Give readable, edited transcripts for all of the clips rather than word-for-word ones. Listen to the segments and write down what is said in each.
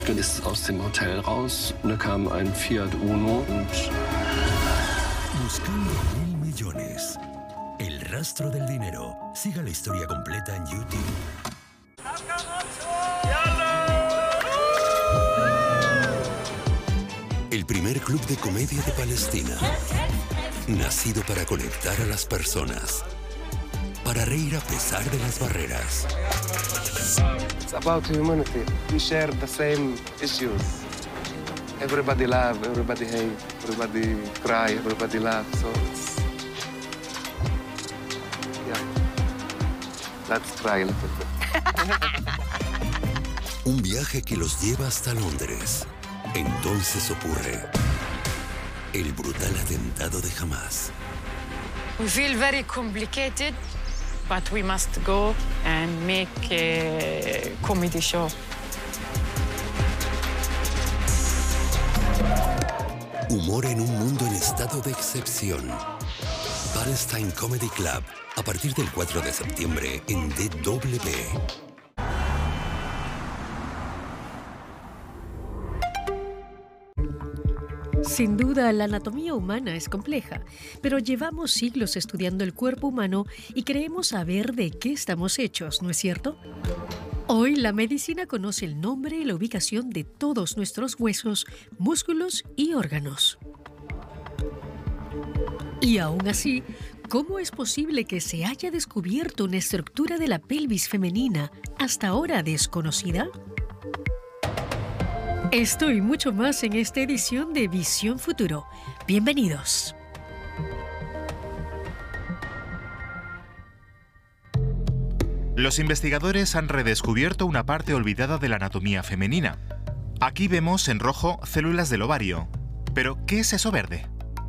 Ist aus dem Hotel raus, da kam ein Fiat Uno und... Buscando 1.000 millones. El rastro del dinero. Siga la historia completa en YouTube. El primer club de comedia de Palestina. Nacido para conectar a las personas. Para reír a pesar de las barreras. It's about humanity. We share the same issues. Everybody laugh, everybody hate, everybody cry, everybody laugh. So it's... yeah. Let's cry a little bit. Un viaje que los lleva hasta Londres. Entonces ocurre el brutal atentado de Hamas. We feel very complicated, but we must go and make a comedy show. Humor en un mundo en estado de excepción. Palestine Comedy Club, a partir del 4 de septiembre en DW. Sin duda, la anatomía humana es compleja, pero llevamos siglos estudiando el cuerpo humano y creemos saber de qué estamos hechos, ¿no es cierto? Hoy la medicina conoce el nombre y la ubicación de todos nuestros huesos, músculos y órganos. Y aún así, ¿cómo es posible que se haya descubierto una estructura de la pelvis femenina hasta ahora desconocida? Esto y mucho más en esta edición de Visión Futuro. Bienvenidos. Los investigadores han redescubierto una parte olvidada de la anatomía femenina. Aquí vemos en rojo células del ovario. Pero, ¿qué es eso verde?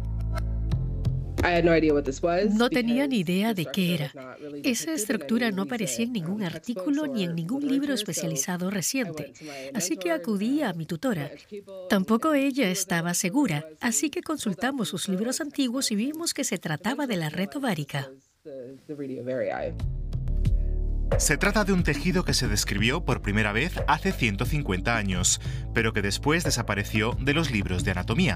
No tenía ni idea de qué era. Esa estructura no aparecía en ningún artículo ni en ningún libro especializado reciente, así que acudí a mi tutora. Tampoco ella estaba segura, así que consultamos sus libros antiguos y vimos que se trataba de la red ovárica. Se trata de un tejido que se describió por primera vez hace 150 años, pero que después desapareció de los libros de anatomía.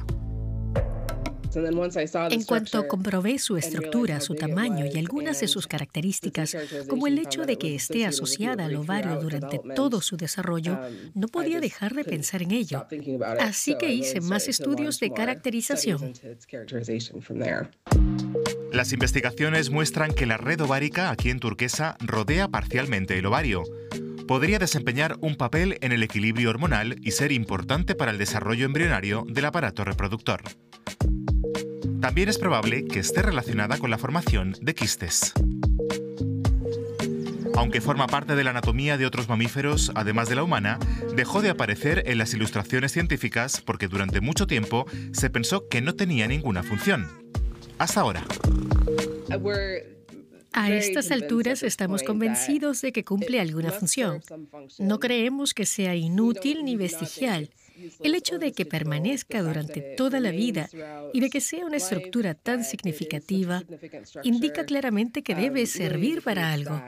En cuanto comprobé su estructura, su tamaño y algunas de sus características, como el hecho de que esté asociada al ovario durante todo su desarrollo, no podía dejar de pensar en ello. Así que hice más estudios de caracterización. Las investigaciones muestran que la red ovárica aquí en turquesa rodea parcialmente el ovario. Podría desempeñar un papel en el equilibrio hormonal y ser importante para el desarrollo embrionario del aparato reproductor. También es probable que esté relacionada con la formación de quistes. Aunque forma parte de la anatomía de otros mamíferos, además de la humana, dejó de aparecer en las ilustraciones científicas porque durante mucho tiempo se pensó que no tenía ninguna función. Hasta ahora. A estas alturas estamos convencidos de que cumple alguna función. No creemos que sea inútil ni vestigial. El hecho de que permanezca durante toda la vida y de que sea una estructura tan significativa indica claramente que debe servir para algo.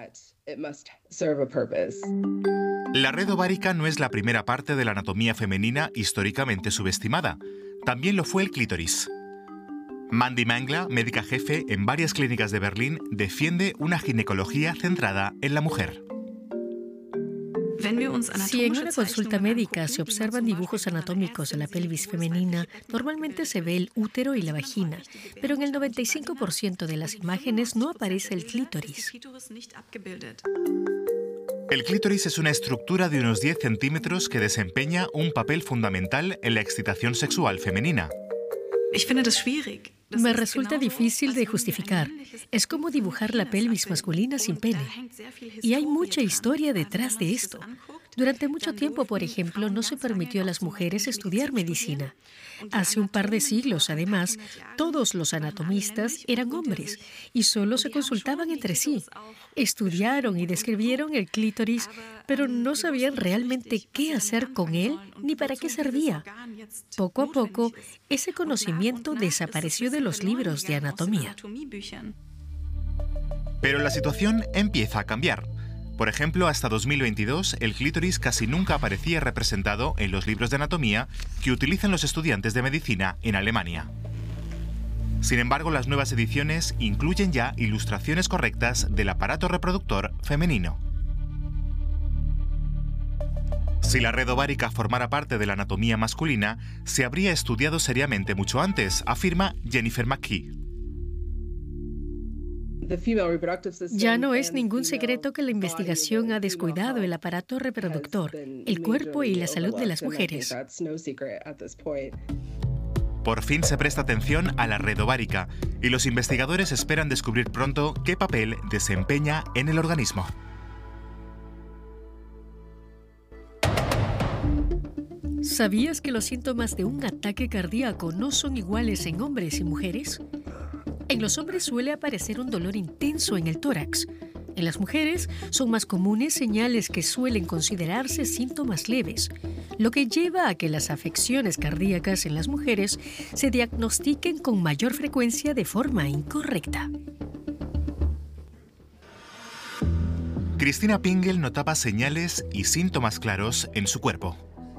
La red ovárica no es la primera parte de la anatomía femenina históricamente subestimada. También lo fue el clítoris. Mandy Mangla, médica jefe en varias clínicas de Berlín, defiende una ginecología centrada en la mujer. Si en una consulta médica se observan dibujos anatómicos de la pelvis femenina, normalmente se ve el útero y la vagina, pero en el 95% de las imágenes no aparece el clítoris. El clítoris es una estructura de unos 10 centímetros que desempeña un papel fundamental en la excitación sexual femenina. Me resulta difícil de justificar. Es como dibujar la pelvis masculina sin pene. Y hay mucha historia detrás de esto. Durante mucho tiempo, por ejemplo, no se permitió a las mujeres estudiar medicina. Hace un par de siglos, además, todos los anatomistas eran hombres y solo se consultaban entre sí. Estudiaron y describieron el clítoris, pero no sabían realmente qué hacer con él ni para qué servía. Poco a poco, ese conocimiento desapareció de los libros de anatomía. Pero la situación empieza a cambiar. Por ejemplo, hasta 2022, el clítoris casi nunca aparecía representado en los libros de anatomía que utilizan los estudiantes de medicina en Alemania. Sin embargo, las nuevas ediciones incluyen ya ilustraciones correctas del aparato reproductor femenino. Si la red ovárica formara parte de la anatomía masculina, se habría estudiado seriamente mucho antes, afirma Jennifer McKee. Ya no es ningún secreto que la investigación ha descuidado el aparato reproductor, el cuerpo y la salud de las mujeres. Por fin se presta atención a la red ovárica y los investigadores esperan descubrir pronto qué papel desempeña en el organismo. ¿Sabías que los síntomas de un ataque cardíaco no son iguales en hombres y mujeres? En los hombres suele aparecer un dolor intenso en el tórax. En las mujeres son más comunes señales que suelen considerarse síntomas leves, lo que lleva a que las afecciones cardíacas en las mujeres se diagnostiquen con mayor frecuencia de forma incorrecta. Christina Pingel notaba señales y síntomas claros en su cuerpo.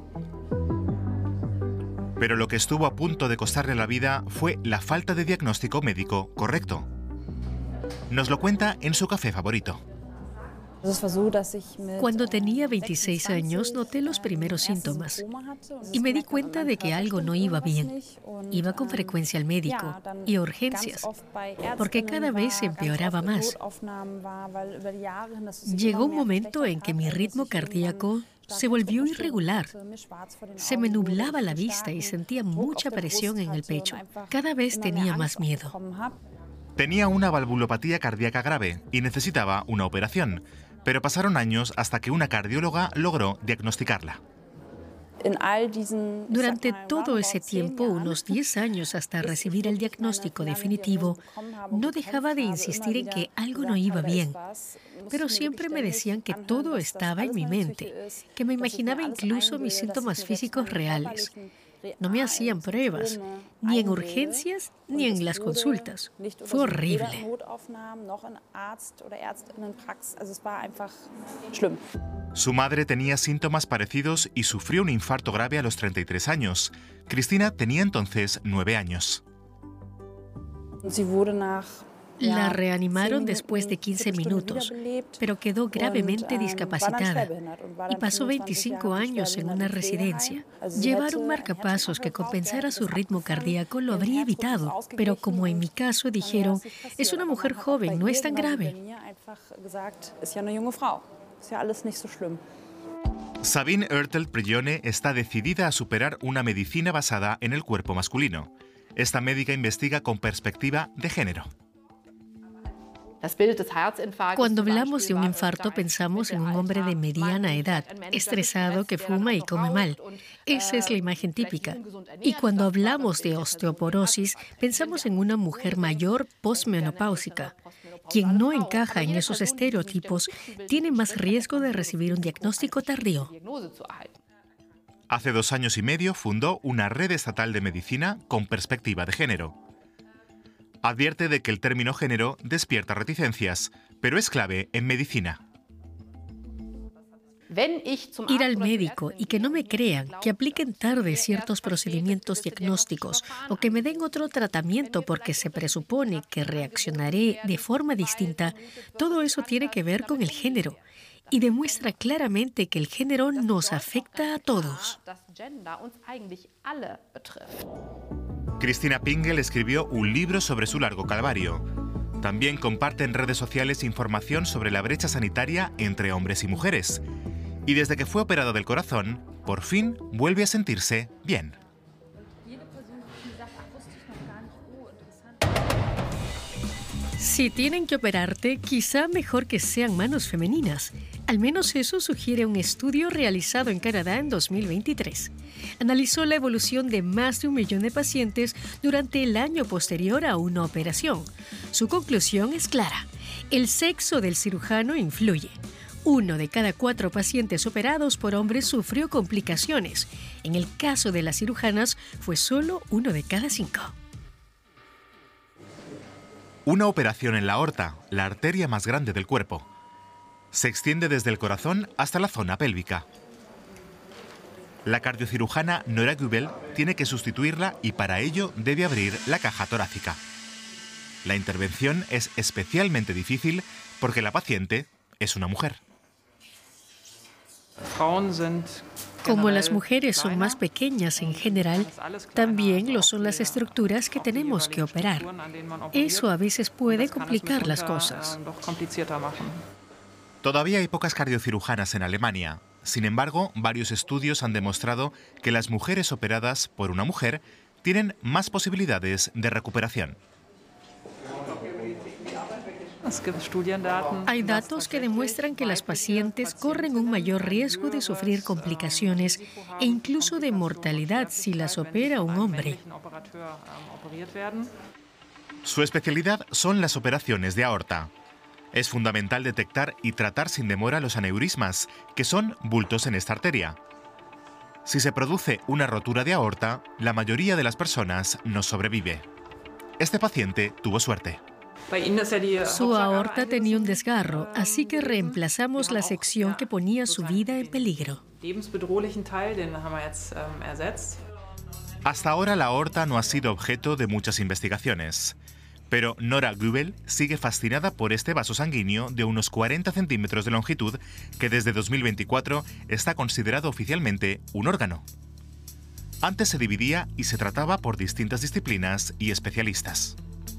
Pero lo que estuvo a punto de costarle la vida fue la falta de diagnóstico médico correcto. Nos lo cuenta en su café favorito. Cuando tenía 26 años noté los primeros síntomas y me di cuenta de que algo no iba bien. Iba con frecuencia al médico y a urgencias, porque cada vez empeoraba más. Llegó un momento en que mi ritmo cardíaco se volvió irregular. Se me nublaba la vista y sentía mucha presión en el pecho. Cada vez tenía más miedo. Tenía una valvulopatía cardíaca grave y necesitaba una operación, pero pasaron años hasta que una cardióloga logró diagnosticarla. Durante todo ese tiempo, unos 10 años hasta recibir el diagnóstico definitivo, no dejaba de insistir en que algo no iba bien. Pero siempre me decían que todo estaba en mi mente, que me imaginaba incluso mis síntomas físicos reales. No me hacían pruebas, ni en urgencias ni en las consultas. Fue horrible. Su madre tenía síntomas parecidos y sufrió un infarto grave a los 33 años. Christina tenía entonces 9 años. La reanimaron después de 15 minutos, pero quedó gravemente discapacitada y pasó 25 años en una residencia. Llevar un marcapasos que compensara su ritmo cardíaco lo habría evitado, pero como en mi caso dijeron, es una mujer joven, no es tan grave. Sabine Oertel-Prigione está decidida a superar una medicina basada en el cuerpo masculino. Esta médica investiga con perspectiva de género. Cuando hablamos de un infarto pensamos en un hombre de mediana edad, estresado, que fuma y come mal. Esa es la imagen típica. Y cuando hablamos de osteoporosis, pensamos en una mujer mayor posmenopáusica. Quien no encaja en esos estereotipos tiene más riesgo de recibir un diagnóstico tardío. Hace 2 años y medio fundó una red estatal de medicina con perspectiva de género. Advierte de que el término género despierta reticencias, pero es clave en medicina. Ir al médico y que no me crean, que apliquen tarde ciertos procedimientos diagnósticos o que me den otro tratamiento porque se presupone que reaccionaré de forma distinta, todo eso tiene que ver con el género y demuestra claramente que el género nos afecta a todos. Christina Pingel escribió un libro sobre su largo calvario. También comparte en redes sociales información sobre la brecha sanitaria entre hombres y mujeres. Y desde que fue operado del corazón, por fin vuelve a sentirse bien. Si tienen que operarte, quizá mejor que sean manos femeninas. Al menos eso sugiere un estudio realizado en Canadá en 2023. Analizó la evolución de más de 1 millón de pacientes durante el año posterior a una operación. Su conclusión es clara. El sexo del cirujano influye. 1 de cada 4 pacientes operados por hombres sufrió complicaciones. En el caso de las cirujanas, fue solo 1 de cada 5. Una operación en la aorta, la arteria más grande del cuerpo. Se extiende desde el corazón hasta la zona pélvica. La cardiocirujana Nora Gübel tiene que sustituirla y para ello debe abrir la caja torácica. La intervención es especialmente difícil porque la paciente es una mujer. Como las mujeres son más pequeñas en general, también lo son las estructuras que tenemos que operar. Eso a veces puede complicar las cosas. Todavía hay pocas cardiocirujanas en Alemania. Sin embargo, varios estudios han demostrado que las mujeres operadas por una mujer tienen más posibilidades de recuperación. Hay datos que demuestran que las pacientes corren un mayor riesgo de sufrir complicaciones e incluso de mortalidad si las opera un hombre. Su especialidad son las operaciones de aorta. Es fundamental detectar y tratar sin demora los aneurismas, que son bultos en esta arteria. Si se produce una rotura de aorta, la mayoría de las personas no sobrevive. Este paciente tuvo suerte. Su aorta tenía un desgarro, así que reemplazamos la sección que ponía su vida en peligro. Hasta ahora la aorta no ha sido objeto de muchas investigaciones. Pero Nora Gübel sigue fascinada por este vaso sanguíneo de unos 40 centímetros de longitud que desde 2024 está considerado oficialmente un órgano. Antes se dividía y se trataba por distintas disciplinas y especialistas.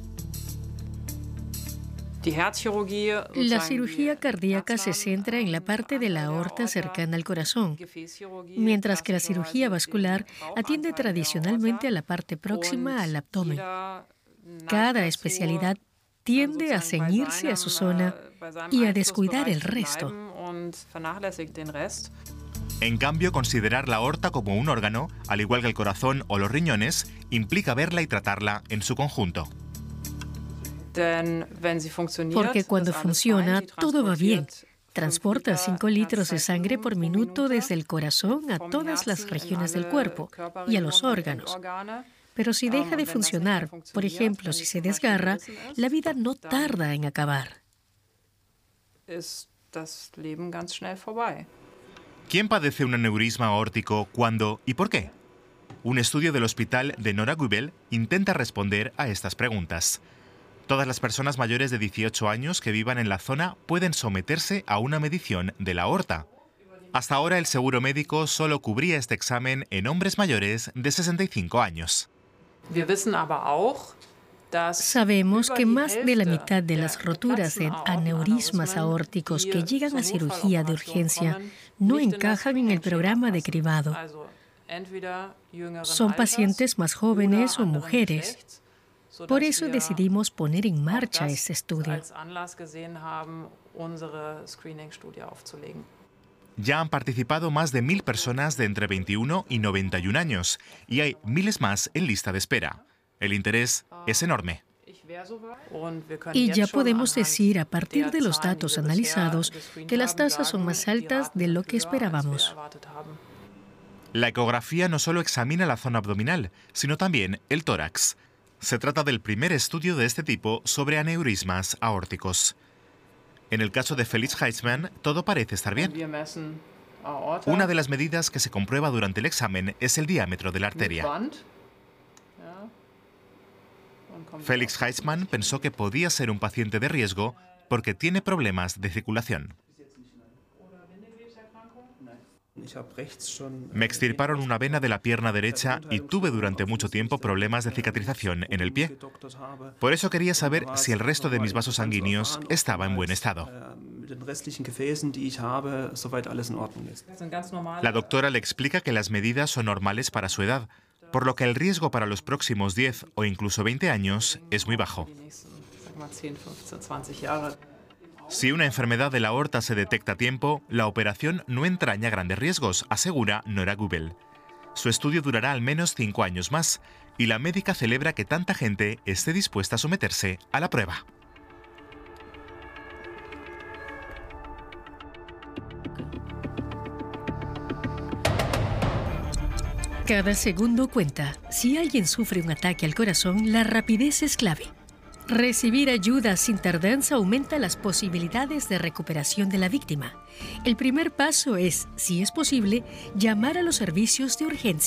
La cirugía cardíaca se centra en la parte de la aorta cercana al corazón, mientras que la cirugía vascular atiende tradicionalmente a la parte próxima al abdomen. Cada especialidad tiende a ceñirse a su zona y a descuidar el resto. En cambio, considerar la aorta como un órgano, al igual que el corazón o los riñones, implica verla y tratarla en su conjunto. Porque cuando funciona, todo va bien. Transporta 5 litros de sangre por minuto desde el corazón a todas las regiones del cuerpo y a los órganos. Pero si deja de funcionar, por ejemplo, si se desgarra, la vida no tarda en acabar. ¿Quién padece un aneurisma aórtico, cuándo y por qué? Un estudio del hospital de Nora Gübel intenta responder a estas preguntas. Todas las personas mayores de 18 años que vivan en la zona pueden someterse a una medición de la aorta. Hasta ahora el seguro médico solo cubría este examen en hombres mayores de 65 años. Sabemos que más de la mitad de las roturas en aneurismas aórticos que llegan a cirugía de urgencia no encajan en el programa de cribado. Son pacientes más jóvenes o mujeres. Por eso decidimos poner en marcha este estudio. Ya han participado más de 1.000 personas de entre 21 y 91 años y hay miles más en lista de espera. El interés es enorme. Y ya podemos decir, a partir de los datos analizados, que las tasas son más altas de lo que esperábamos. La ecografía no solo examina la zona abdominal, sino también el tórax. Se trata del primer estudio de este tipo sobre aneurismas aórticos. En el caso de Felix Heitzmann, todo parece estar bien. Una de las medidas que se comprueba durante el examen es el diámetro de la arteria. Felix Heitzmann pensó que podía ser un paciente de riesgo porque tiene problemas de circulación. Me extirparon una vena de la pierna derecha y tuve durante mucho tiempo problemas de cicatrización en el pie. Por eso quería saber si el resto de mis vasos sanguíneos estaba en buen estado. La doctora le explica que las medidas son normales para su edad, por lo que el riesgo para los próximos 10 o incluso 20 años es muy bajo. Si una enfermedad de la aorta se detecta a tiempo, la operación no entraña grandes riesgos, asegura Nora Gübel. Su estudio durará al menos 5 años más y la médica celebra que tanta gente esté dispuesta a someterse a la prueba. Cada segundo cuenta. Si alguien sufre un ataque al corazón, la rapidez es clave. Recibir ayuda sin tardanza aumenta las posibilidades de recuperación de la víctima. El primer paso es, si es posible, llamar a los servicios de urgencia.